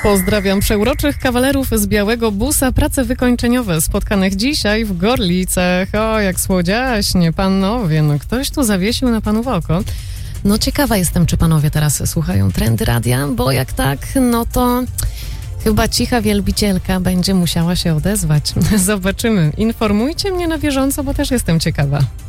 Pozdrawiam przeuroczych kawalerów z białego busa, prace wykończeniowe spotkanych dzisiaj w Gorlicach. O, jak słodziaśnie, panowie, no ktoś tu zawiesił na panów oko. No ciekawa jestem, czy panowie teraz słuchają Trendy Radia, bo jak tak, no to chyba cicha wielbicielka będzie musiała się odezwać. Zobaczymy. Informujcie mnie na bieżąco, bo też jestem ciekawa.